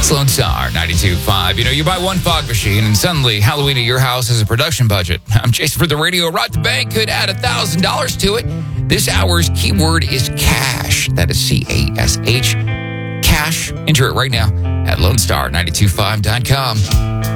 It's Lone Star 92.5. You know, you buy one fog machine and suddenly Halloween at your house has a production budget. I'm Jason for the radio. Rob the Bank could add $1,000 to it. This hour's keyword is cash. That is C-A-S-H. Cash. Enter it right now at LoneStar925.com.